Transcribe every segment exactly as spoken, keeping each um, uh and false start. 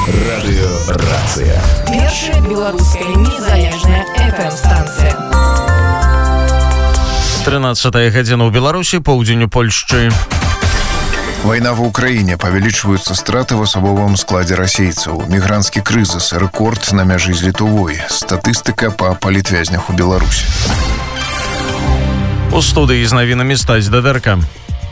Радыёрацыя. Першая беларуская незалежная эф эм-станцыя. тринадцатая гадзіна ў Беларусі, поўдзень у Польшчы. Война в Украине. Павялічваюцца страты в асабовым складзе расейцаў. Мігранtsкі крызіс. Рэкорд на мяжы з Літвой. Статыстыка па палітвязнях у Беларусі. У студыі з навінамі Стась Дадэрка.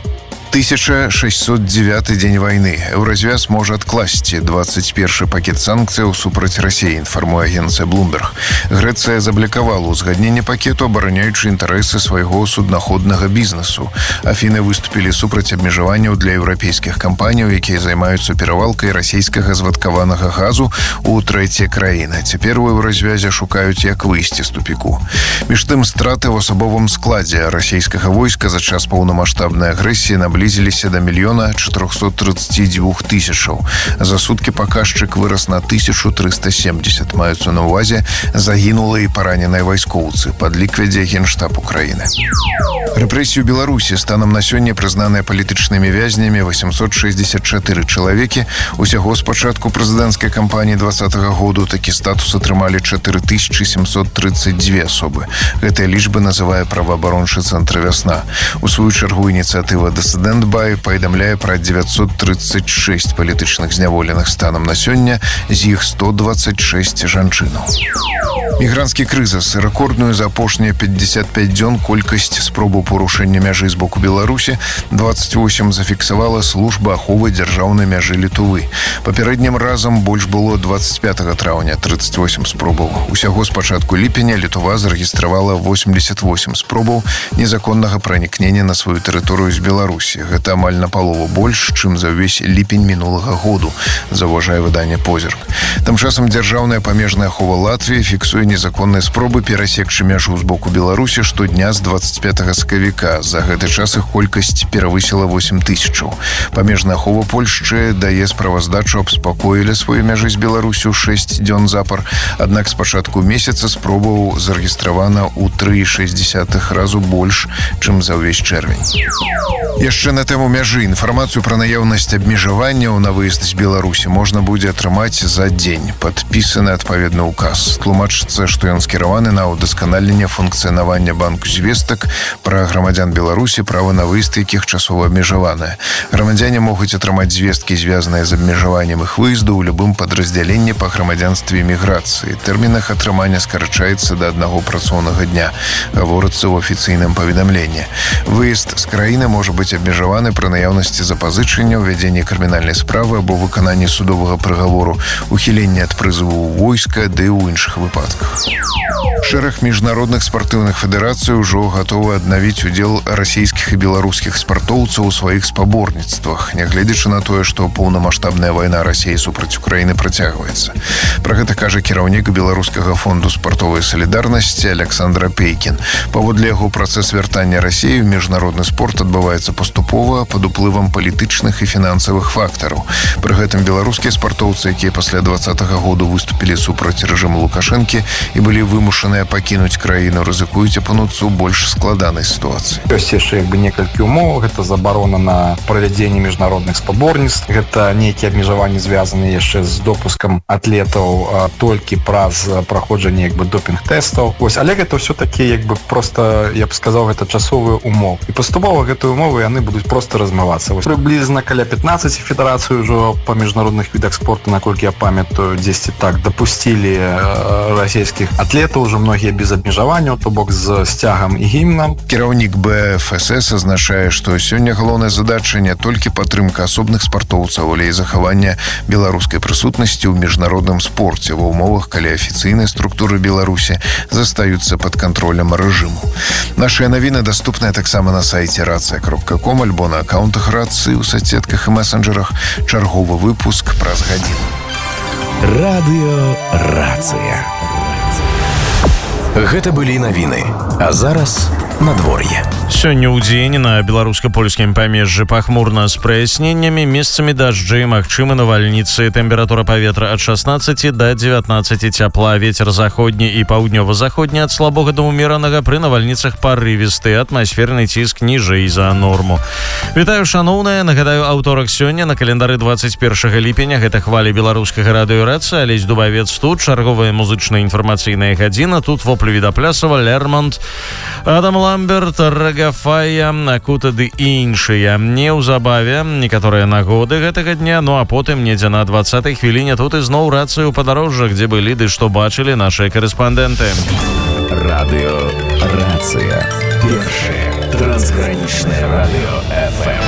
тысяча шестьсот девятый дзень войны. Еўразвяз можа адкласці двадцать першы пакет санкцыяў супраць Расіі, інфармуе агенцыя Bloomberg. Грэцыя заблякавала узгадненне пакету, абараняючы інтарэсы свайго суднаходнага бізнесу. Афіны выступілі супраць абмежаванняў для еўрапейскіх кампаніяў, якія займаюцца перавалкай расійскага звадкаванага газу ў трэція краіны. Цяпер у еўразвязе шукаюць, як выйсці з тупіку. Між тым, страты ў асабовым складзе расійскага войска за час паўнамаштабнай агрэсіі наблізіліся Близились до миллиона четырехсот тридцати двух тысячаў. За сутки паказчык вырос на тысячу триста семьдесят. Маюцца на увазе загінулыя і параненыя вайскоўцы. Падлік вядзе Генштаб Украіны. Рэпрэсію Беларусі станам на сёння прызнаныя палітычнымі вязнямі восемьсот шестьдесят четыре чалавекі. Усяго з пачатку прэзідэнцкай кампаніі двадцатага году такі статус атрымалі чатыры тысячы семьсот тридцать две асобы. Гэтыя лічбы называе праваабарончы цэнтр «Вясна». У сваю чаргу ініцыятыва «Дысідэнт Бай» паведамляе пра девятьсот тридцать шесть палітычных зняволеных станам на сёння, з іх сто двадцать шесть жанчынаў. Мігранtsкі крызіс. Рэкордную за апошнія пятьдесят пять дзён колькасць спробаў парушэння мяжы з боку Беларусі двадцать восемь зафіксавала служба аховы дзяржаўнай мяжы Літвы. Папярэднім разам больш было двадцать пятага траўня тридцать восемь спробаў. Усяго з пачатку ліпеня Літва зарэгістравала восемьдесят восемь спробаў незаконнага пранікнення на сваю тэрыторыю з Беларусі. Гэта амаль на палову больш, чым за ўвесь ліпень мінулага году, заўважае выданне «Позірк». Тым часам дзяржаўная памежная ахова Латвіі фіксуе незаконныя спробы перасекчы мяжу з боку Беларусі штодня з двадцать пятага сакавіка. За гэты час іх колькасць перавысіла восемь тысячаў. Памежная ахова Польшчы дае справаздачу аб спакоілі свае мяжы з Беларусю шэсць дзён запар. Аднак з пачатку месяца спробаў зарэгістравана ў тры цэлых шэсць дзесятых разу больш, чым за ўвесь чэрвень. Яшчэ на тэму мяжы. Інфармацыю пра наяўнасць абмежаванняў на выезд з Беларусі можна будзе атрымаць за дзень. Падпісаны адпаведны ўказ. Тлумачыцца, што ён скіраваны на ўдасканаленне функцыянавання банку звестак пра грамадзян Беларусі, права на выезд якіх часова абмежаванае. Грамадзяне могуць атрымаць звесткі, звязаныя з абмежаваннем іх выезду ў любым падраздзяленні па грамадзянстве і міграцыі. Тэрмін іх атрымання скарачаецца да аднаго працоўнага дня, гаворыцца ў афіцыйным паведамленні. Выезд з краіны можа быць абмежаваны пры наяўнасці запазычання, ўвядзенні крымінальнай справы або выкананні судовага прыгавору, ухіленні ад прызыву ў войска, ды ў іншых выпадках. Шэраг міжнародных спартыўных федэрацый ужо гатовы аднавіць удзел расійскіх і беларускіх спартоўцаў у сваіх спаборніцтвах, нягледзячы на тое, што поўнамаштабная вайна Расіі супраць Украіны працягваецца. Пра гэта кажа кіраўнік беларускага фонду спартовай салідарнасці Александр Пейкін. Паводле яго, працэс вяртання Расіі ў міжнародны спорт адбываецца паступова пад уплывам палітычных і фінансавых фактараў. Пры гэтым беларускія спартоўцы, якія пасля двадцатага году выступілі супраць рэжыму Лукашэнкі і былі вымушаныя пакінуць краіну, рызыкуюць апынуцца ў больш складанай сітуацыі. Ёсць яшчэ як бы некалькі умоў. Гэта забарона на правядзенне міжнародных спаборніцтв. Гэта нейкія абмежаванні звязаныя яшчэ з допускам атлетаў толькі праз праходжанне як бы допінг-тэстаў. Вось, але гэта ўсё такі як бы проста, я б сказаў, гэта часовыя умовы. І паступова гэтыя умовы яны будуць проста размывацца. Вось, прыблізна каля пятнадцаць федэрацый ужо па міжнародных відах спорту, наколькі я памятаю, дзесьці так дапусцілі расійскіх атлетаў, ужо многія без абмежаванняў, то бок з сцягам і гімнам. Кіраўнік бэ эф эс эс азначае, што сёння галоўная задача не толькі падтрымка асобных спартоўцаў, але і захаванне беларускай прысутнасці ў міжнародным спорце ва ўмовах, калі афіцыйныя структуры Беларусі застаюцца пад кантролем рэжыму. Нашыя навіны даступныя таксама на сайце рацыя кропка ком альбо на аккаунтах рацыі ў соцсетках і месенджерах. Чарговы выпуск праз гадзіну. Радыёрацыя. Гэта былі навіны. А зараз надвор'е. Сёння ў дзень на беларуска-польскім памежжы пахмурна з праясненнямі, месцамі дажджы, магчымы навальніцы. Тэмпература паветра ад шаснаццаці да дзевятнаццаці цяпла. Вецер заходні і паўднёва-заходні ад слабога да ўмеранага, пры навальніцах парывісты. Атмасферны ціск ніжэй за норму. Вітаю, шаноўныя. Нагадаю, аўторак сёння на календары двадцать першага ліпеня. Гэта хвалі беларускага радыёраца. Алесь Дубавец тут. Чарговая музычная інфармацыйная гадзіна. Тут воплю Відаплясова, Лермонт, Адам Ламберт, Рагафая, Акута ды іншыя. Неўзабаве некаторыя нагоды гэтага дня, ну а потым недзе на двадцатай хвіліне тут ізноў рацыю падарожжа, дзе былі ды што бачылі нашыя корэспандэнты. Радыё Рацыя. Першае трансгранічнае радыё эф эм.